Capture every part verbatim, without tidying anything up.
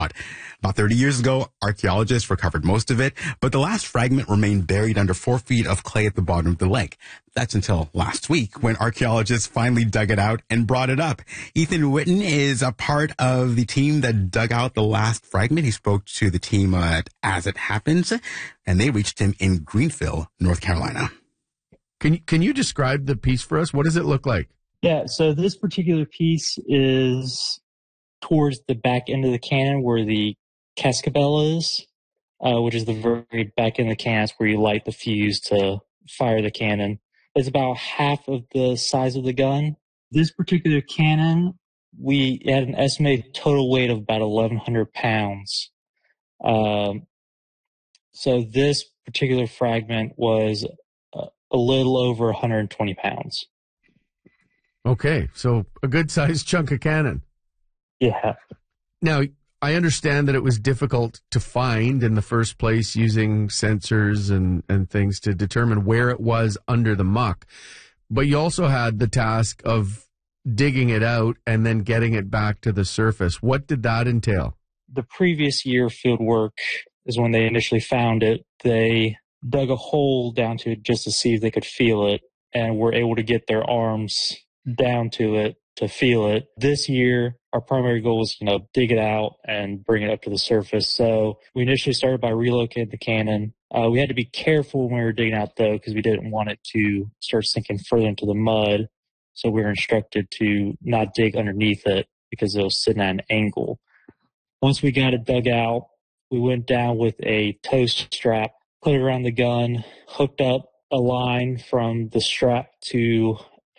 About thirty years ago, archaeologists recovered most of it, but the last fragment remained buried under four feet of clay at the bottom of the lake. That's until last week when archaeologists finally dug it out and brought it up. Ethan Witten is a part of the team that dug out the last fragment. He spoke to the team at As It Happens, and they reached him in Greenville, North Carolina. Can you, can you describe the piece for us? What does it look like? Yeah, so this particular piece is towards the back end of the cannon where the cascabel is, uh, which is the very back end of the cannon where you light the fuse to fire the cannon. It's about half of the size of the gun. This particular cannon, we had an estimated total weight of about eleven hundred pounds. Um, so this particular fragment was uh, a little over one hundred twenty pounds. Okay, so a good-sized chunk of cannon. Yeah. Now, I understand that it was difficult to find in the first place using sensors and, and things to determine where it was under the muck. But you also had the task of digging it out and then getting it back to the surface. What did that entail? The previous year field work is when they initially found it. They dug a hole down to it just to see if they could feel it, and were able to get their arms down to it to feel it. This year, our primary goal was, you know, dig it out and bring it up to the surface. So we initially started by relocating the cannon. Uh, we had to be careful when we were digging out, though, because we didn't want it to start sinking further into the mud. So we were instructed to not dig underneath it because it was sitting at an angle. Once we got it dug out, we went down with a tow strap, put it around the gun, hooked up a line from the strap to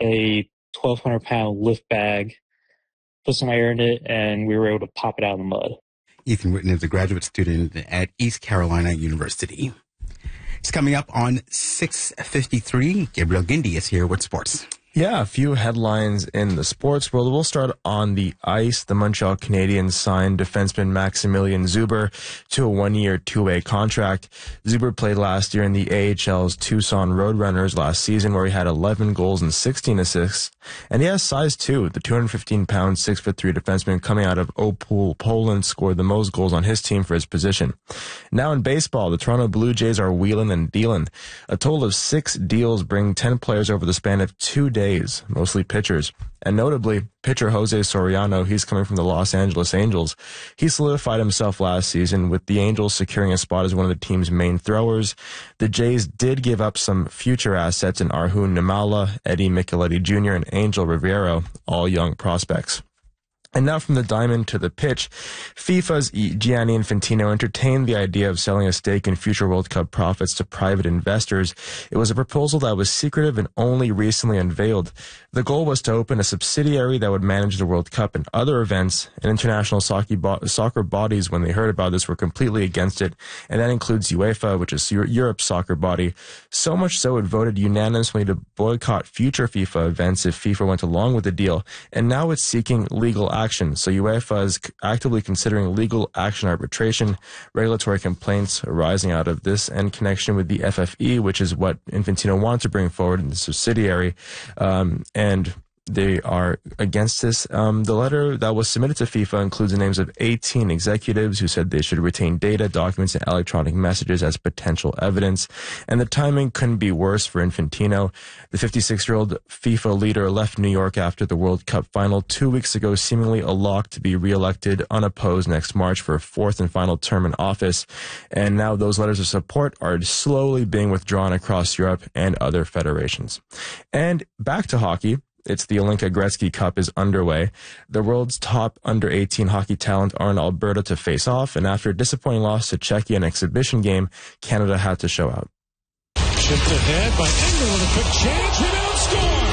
a twelve hundred pound lift bag, put some air in it, and we were able to pop it out of the mud. Ethan Witten is a graduate student at East Carolina University. It's coming up on six fifty-three. Gabriel Gindi is here with sports. Yeah, a few headlines in the sports world. We'll start on the ice. The Montreal Canadiens signed defenseman Maximilian Zuber to a one-year, two-way contract. Zuber played last year in the A H L's Tucson Roadrunners last season, where he had eleven goals and sixteen assists. And he has size, too. The two hundred fifteen pound, six foot three defenseman coming out of Opole, Poland, scored the most goals on his team for his position. Now in baseball, the Toronto Blue Jays are wheeling and dealing. A total of six deals bring ten players over the span of two days. Days, mostly pitchers. And notably, pitcher Jose Soriano, he's coming from the Los Angeles Angels. He solidified himself last season with the Angels securing a spot as one of the team's main throwers. The Jays did give up some future assets in Arjun Nimala, Eddie Micheletti Junior, and Angel Riviero, all young prospects. And now from the diamond to the pitch, FIFA's Gianni Infantino entertained the idea of selling a stake in future World Cup profits to private investors. It was a proposal that was secretive and only recently unveiled. The goal was to open a subsidiary that would manage the World Cup and other events, and international soccer bodies, when they heard about this, were completely against it, and that includes UEFA, which is Europe's soccer body. So much so it voted unanimously to boycott future FIFA events if FIFA went along with the deal, and now it's seeking legal action. Action. So UEFA is actively considering legal action arbitration, regulatory complaints arising out of this, and connection with the F F E, which is what Infantino wanted to bring forward in the subsidiary. Um, and they are against this. Um, the letter that was submitted to FIFA includes the names of eighteen executives who said they should retain data, documents, and electronic messages as potential evidence. And the timing couldn't be worse for Infantino. The fifty-six-year-old FIFA leader left New York after the World Cup final two weeks ago, seemingly a lock to be reelected unopposed next March for a fourth and final term in office. And now those letters of support are slowly being withdrawn across Europe and other federations. And back to hockey. It's the Olinka Gretzky Cup is underway. The world's top under eighteen hockey talent are in Alberta to face off, and after a disappointing loss to Czechia in an exhibition game, Canada had to show out. Chipped ahead by Engel with a quick change, rebound, score!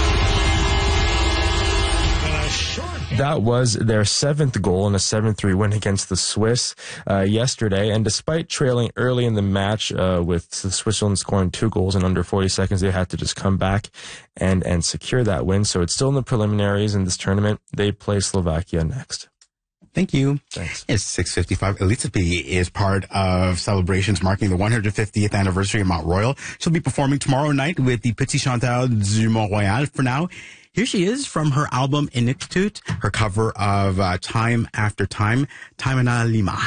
And a short hit. That was their seventh goal in a seven three win against the Swiss uh, yesterday, and despite trailing early in the match uh, with Switzerland scoring two goals in under forty seconds, they had to just come back and, and secure that win. So it's still in the preliminaries in this tournament. They play Slovakia next. Thank you. Thanks. It's six fifty-five. Elisa P is part of celebrations marking the one hundred fiftieth anniversary of Mount Royal. She'll be performing tomorrow night with the Petit Chantal du Mont Royal. For now, here she is from her album Inuktitut, her cover of uh, Time After Time, Time na Lima.